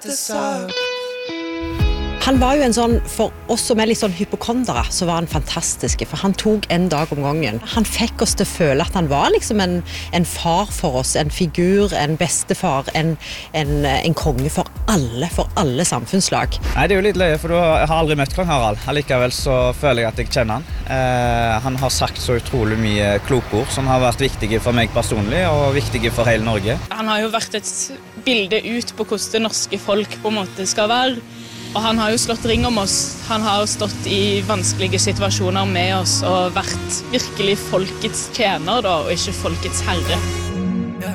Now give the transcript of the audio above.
Han var jo en sånn, for oss som litt sånn hypokondere, så var han fantastisk, for han tok en dag om gangen. Han fikk oss til å føle at han var liksom en far for oss, en figur, en bestefar, en konge for alle samfunnslag. Nei, det jo litt løye, for jeg har aldri møtt kong Harald. Allikevel så føler jeg at jeg kjenner han. Han har sagt så utrolig mye kloke ord som har vært viktige for meg personlig, og viktige for hele Norge. Han har jo vært et bilde ut på hvordan det norske folk på en måte skal være. Og han har jo slått ring om oss. Han har stått i vanskelige situasjoner med oss og vært virkelig folkets tjener da, og ikke folkets herre.